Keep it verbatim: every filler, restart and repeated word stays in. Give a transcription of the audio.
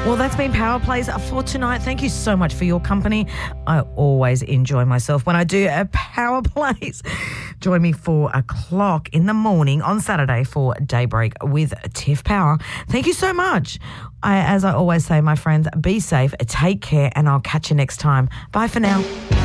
Well, that's been Power Plays for tonight. Thank you so much for your company. I always enjoy myself when I do a Power Plays. Join me four o'clock in the morning on Saturday for Daybreak with Tiff Power. Thank you so much. I, as I always say, my friends, be safe, take care, and I'll catch you next time. Bye for now.